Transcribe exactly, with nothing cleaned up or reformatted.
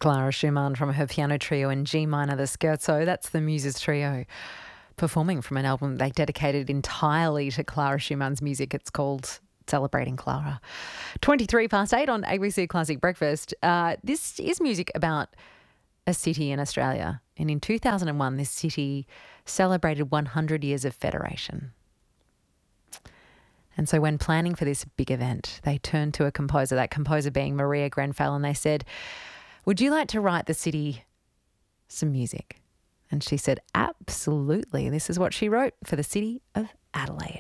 Clara Schumann from her piano trio in G minor, the Scherzo. That's the Muses Trio performing from an album they dedicated entirely to Clara Schumann's music. It's called Celebrating Clara. twenty-three past eight on A B C Classic Breakfast. Uh, this is music about a city in Australia. And in two thousand one, this city celebrated one hundred years of federation. And so when planning for this big event, they turned to a composer, that composer being Maria Grenfell, and they said, would you like to write the city some music? And she said, absolutely. This is what she wrote for the city of Adelaide.